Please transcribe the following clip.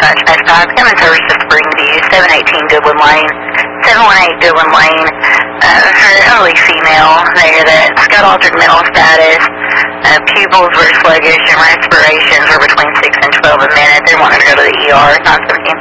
dispatch 5, common service to Springview, 718 Goodwin Lane, 718 Goodwin Lane. Her elderly female there that's got altered mental status. Pupils were sluggish and respirations were between 6 and 12 a minute. They wanted to go to the ER, 917